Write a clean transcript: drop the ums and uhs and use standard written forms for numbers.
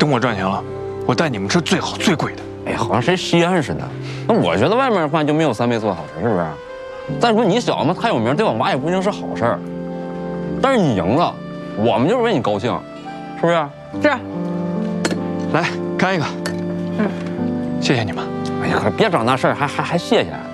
等我赚钱了，我带你们吃最好最贵的。 哎呀，好像谁西安似的。那我觉得外面的饭就没有三妹做的好吃，是不是？再说你小子他有名，对我妈也不一定是好事儿。但是你赢了，我们就是为你高兴，是不是？ 是。 来干一个。谢谢你们。 哎呀，别找那事儿，还谢谢。